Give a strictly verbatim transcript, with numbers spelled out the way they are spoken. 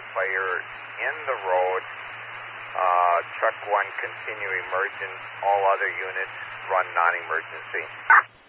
fire in the road. Uh, truck one continue emergence. All other units run non-emergency.